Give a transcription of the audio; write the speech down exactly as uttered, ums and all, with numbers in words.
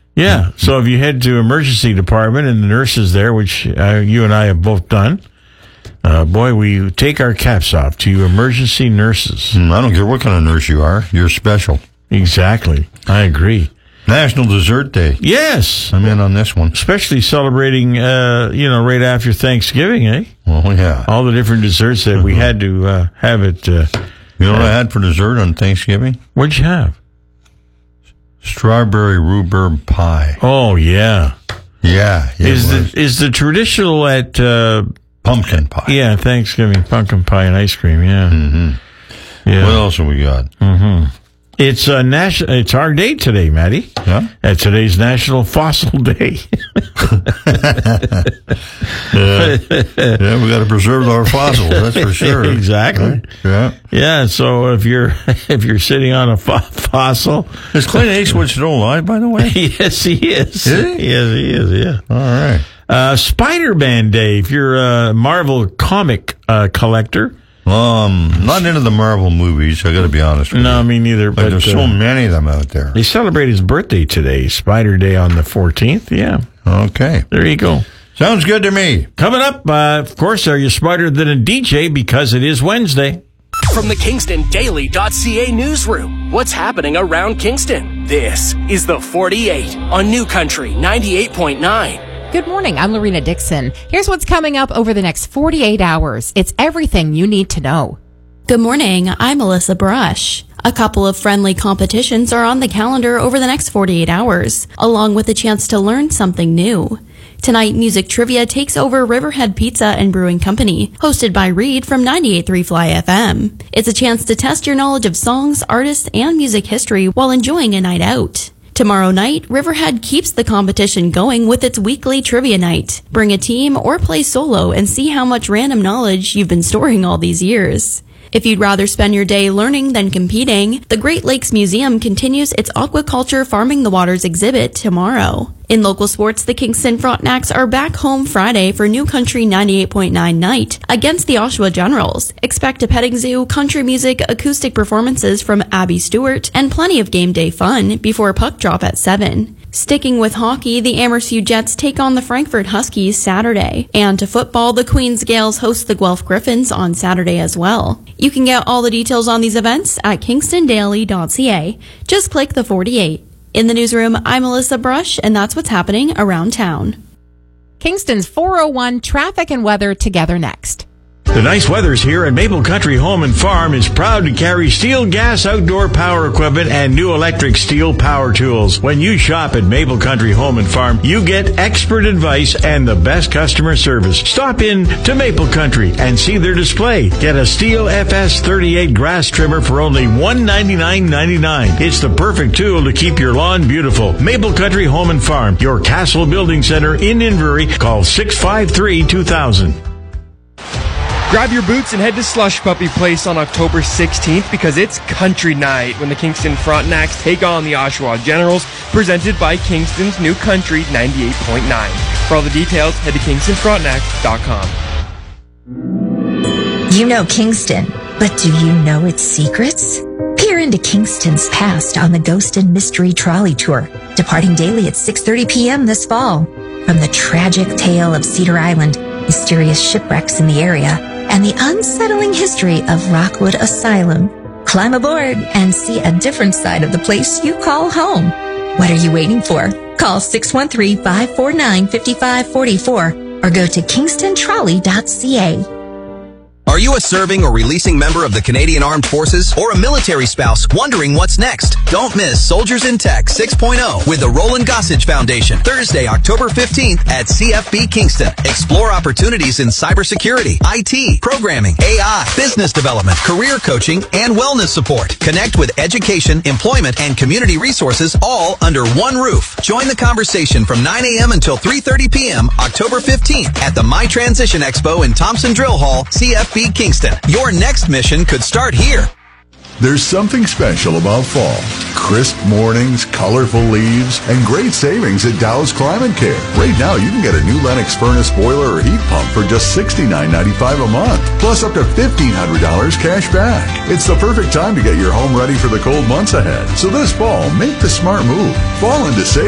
Yeah, so if you head to emergency department and the nurses there, which uh, you and I have both done, uh, boy, we take our caps off to you emergency nurses. Mm, I don't care what kind of nurse you are. You're special. Exactly. I agree. National Dessert Day. Yes. I'm in on this one. Especially celebrating, uh, you know, right after Thanksgiving, eh? Well, yeah. All the different desserts that we had to uh, have it. Uh, you know what uh, I had for dessert on Thanksgiving? What'd you have? Strawberry rhubarb pie. Oh, yeah. Yeah. yeah is the is the traditional at... Uh, pumpkin pie. Yeah, Thanksgiving, pumpkin pie and ice cream, yeah. Mm-hmm. Yeah. What else have we got? Mm-hmm. It's a national. It's our day today, Matty. Yeah. Uh, today's National Fossil Day. yeah. yeah, we got to preserve our fossils. That's for sure. Exactly. Right? Yeah. Yeah. So if you're if you're sitting on a fo- fossil, is Clint Eastwood still alive? By the way, yes, he is. Is he? Yes, he is. Yeah. All right. Uh, Spider-Man Day. If you're a Marvel comic uh, collector. Um, not into the Marvel movies, I gotta be honest with no, you. No, me neither. Like but there's uh, so many of them out there. They celebrate his birthday today, Spider Day on the fourteenth. Yeah. Okay. There you go. Sounds good to me. Coming up, uh, of course, are you smarter than a D J because it is Wednesday? From the Kingston Daily dot C A newsroom, what's happening around Kingston? This is the forty-eight on New Country ninety-eight point nine. Good morning. I'm Lorena Dixon. Here's what's coming up over the next forty-eight hours. It's everything you need to know. Good morning. I'm Melissa Brush. A couple of friendly competitions are on the calendar over the next forty-eight hours, along with a chance to learn something new. Tonight, Music Trivia takes over Riverhead Pizza and Brewing Company, hosted by Reed from ninety-eight point three Fly F M. It's a chance to test your knowledge of songs, artists, and music history while enjoying a night out. Tomorrow night, Riverhead keeps the competition going with its weekly trivia night. Bring a team or play solo and see how much random knowledge you've been storing all these years. If you'd rather spend your day learning than competing, the Great Lakes Museum continues its Aquaculture Farming the Waters exhibit tomorrow. In local sports, the Kingston Frontenacs are back home Friday for New Country ninety-eight point nine night against the Oshawa Generals. Expect a petting zoo, country music, acoustic performances from Abby Stewart, and plenty of game day fun before puck drop at seven. Sticking with hockey, the Amersu Jets take on the Frankfurt Huskies Saturday. And to football, the Queens Gales host the Guelph Griffins on Saturday as well. You can get all the details on these events at kingston daily dot c a. Just click the forty-eight. In the newsroom, I'm Melissa Brush, and that's what's happening around town. Kingston's four oh one traffic and weather together next. The nice weather's here, and Maple Country Home and Farm is proud to carry steel gas outdoor power equipment and new electric steel power tools. When you shop at Maple Country Home and Farm, you get expert advice and the best customer service. Stop in to Maple Country and see their display. Get a Steel F S thirty-eight grass trimmer for only one hundred ninety-nine ninety-nine. It's the perfect tool to keep your lawn beautiful. Maple Country Home and Farm, your Castle Building Center in Inverie. Call six five three two thousand. Grab your boots and head to Slush Puppy Place on October sixteenth because it's country night when the Kingston Frontenacs take on the Oshawa Generals, presented by Kingston's New Country ninety-eight point nine. For all the details, head to kingston frontenacs dot com. You know Kingston, but do you know its secrets? Peer into Kingston's past on the Ghost and Mystery Trolley Tour, departing daily at six thirty p.m. this fall. From the tragic tale of Cedar Island, mysterious shipwrecks in the area, and the unsettling history of Rockwood Asylum. Climb aboard and see a different side of the place you call home. What are you waiting for? Call six one three, five four nine, five five four four or go to kingston trolley dot c a. Are you a serving or releasing member of the Canadian Armed Forces or a military spouse wondering what's next? Don't miss Soldiers in Tech six point oh with the Roland Gossage Foundation, Thursday, October fifteenth at C F B Kingston. Explore opportunities in cybersecurity, I T, programming, A I, business development, career coaching, and wellness support. Connect with education, employment, and community resources all under one roof. Join the conversation from nine a.m. until three thirty p.m. October fifteenth at the My Transition Expo in Thompson Drill Hall, C F B Kingston. Your next mission could start here. There's something special about fall. Crisp mornings, colorful leaves, and great savings at Dow's Climate Care. Right now, you can get a new Lennox furnace boiler or heat pump for just sixty-nine ninety-five a month, plus up to fifteen hundred dollars cash back. It's the perfect time to get your home ready for the cold months ahead. So this fall, make the smart move. Fall into savings.